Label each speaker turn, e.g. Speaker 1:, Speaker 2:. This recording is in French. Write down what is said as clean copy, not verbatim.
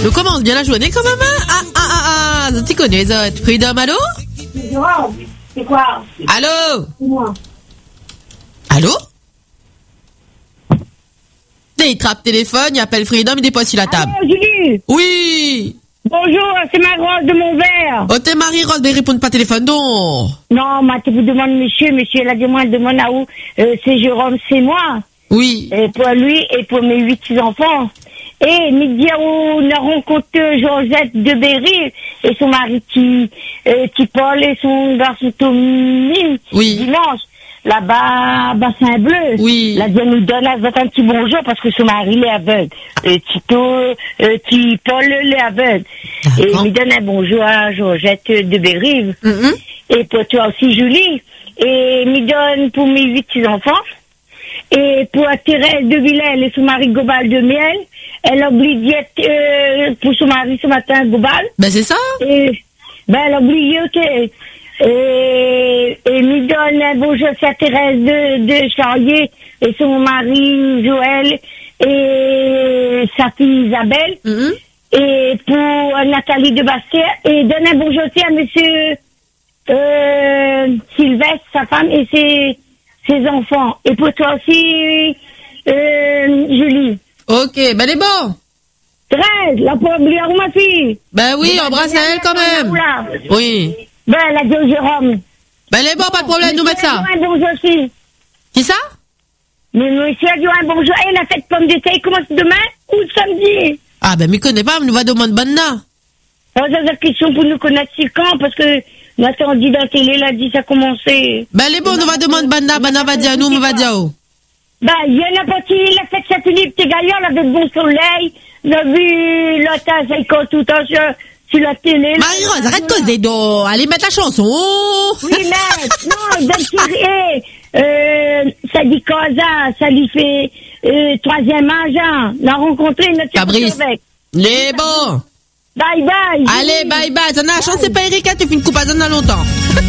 Speaker 1: On commence bien la journée quand même. Tu connais ça. Freedom, allô?
Speaker 2: C'est quoi?
Speaker 1: Allô?
Speaker 2: C'est moi.
Speaker 1: Allô? Il trappe téléphone, il appelle Freedom, il dépose sur la table.
Speaker 2: Allô, Julie?
Speaker 1: Oui.
Speaker 2: Bonjour, c'est Marie-Rose de Montvert.
Speaker 1: Oh, t'es Marie-Rose, mais répond pas au téléphone, donc.
Speaker 2: Non, tu vous demande monsieur, elle a demande à où? C'est Jérôme, c'est moi.
Speaker 1: Oui.
Speaker 2: Et pour lui et pour mes 8 enfants. Et midi, on a rencontré Josette de Berry et son mari qui Paul et son garçon Tommy.
Speaker 1: Oui.
Speaker 2: Dimanche. Là-bas, bassin bleu.
Speaker 1: Oui.
Speaker 2: Là, Dieu nous donne un petit bonjour parce que son mari est aveugle. Paul est aveugle. Et il me donne un bonjour à Georgette de Berry. Et pour toi aussi, Julie. Et il me donne pour mes 8 enfants. Et pour Thérèse de Villers et son mari Gobal de Miel. Elle a oublié pour son mari ce matin, Gobal.
Speaker 1: Ben, c'est ça.
Speaker 2: Et, elle a oublié, ok. Et me donne un bonjour à Thérèse de Charrier et son mari Joël et sa fille Isabelle. Et pour Nathalie de Bastia. Et donne un bonjour aussi à monsieur Sylvestre, sa femme et ses enfants. Et pour toi aussi, Julie.
Speaker 1: Ok, ben elle est bon.
Speaker 2: 13, la pauvre ma fille.
Speaker 1: Ben oui, embrasse elle quand même. Oui.
Speaker 2: Ben, la gueule Jérôme.
Speaker 1: Ben elle est bon, pas de problème, nous mettre ça.
Speaker 2: Un bonjour aussi.
Speaker 1: Qui ça?
Speaker 2: Mais monsieur a dit un bonjour. Et la fête pomme de terre commence demain ou samedi?
Speaker 1: Ah ben, m'y connais pas, nous va demander bonne là.
Speaker 2: Alors, c'est la question pour nous connaître si quand, parce que maintenant on dit dans la télé, elle a dit ça a commencé.
Speaker 1: Ben elle est bon, nous va demander bonne là, va dire nous, on va dire où.
Speaker 2: Ben, il y en a pas qui, la fête Saint-Philippe, t'es gagnant, avec bon soleil, on a vu la tasse, tout en sur la télé.
Speaker 1: Marie-Rose, arrête de causer d'eau. Allez mettre la chanson.
Speaker 2: Oui, mais, non, ça dit cosa, ça lui fait, 3e âge, on a rencontré notre
Speaker 1: Fabrice. Les bons.
Speaker 2: Bye bye.
Speaker 1: Allez, bye bye. Ça n'a la chance, c'est pas Erika, tu fais une coupe à ça dans longtemps.